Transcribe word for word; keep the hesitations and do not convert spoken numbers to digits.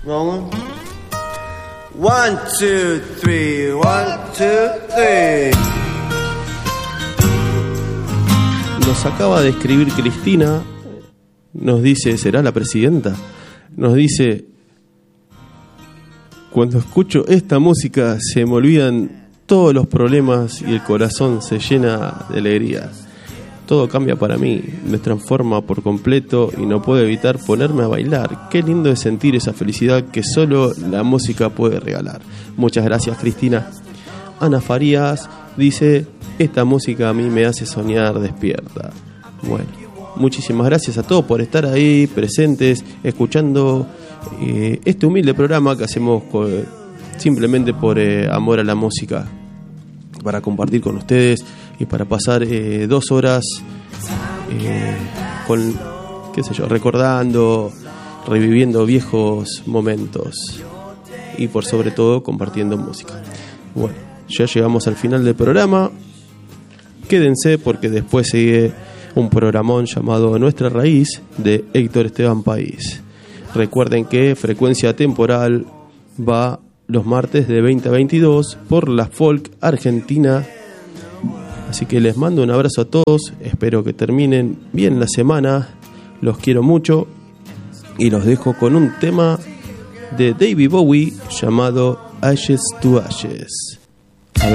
Rolling. One, two, three, one, two, three. Nos acaba de escribir Cristina, nos dice, ¿será la presidenta? Nos dice, cuando escucho esta música se me olvidan todos los problemas y el corazón se llena de alegría. Todo cambia para mí, me transforma por completo y no puedo evitar ponerme a bailar. Qué lindo es sentir esa felicidad que solo la música puede regalar. Muchas gracias, Cristina. Ana Farías dice, esta música a mí me hace soñar despierta. Bueno, muchísimas gracias a todos por estar ahí presentes, escuchando eh, este humilde programa que hacemos con, simplemente por eh, amor a la música, para compartir con ustedes y para pasar eh, dos horas eh, con, qué sé yo, recordando, reviviendo viejos momentos y por sobre todo compartiendo música. Bueno, ya llegamos al final del programa. Quédense porque después sigue un programón llamado Nuestra Raíz de Héctor Esteban País. Recuerden que Frecuencia Temporal va los martes de veinte a veintidós por la Folk Argentina. Así que les mando un abrazo a todos, espero que terminen bien la semana, los quiero mucho y los dejo con un tema de David Bowie llamado Ashes to Ashes.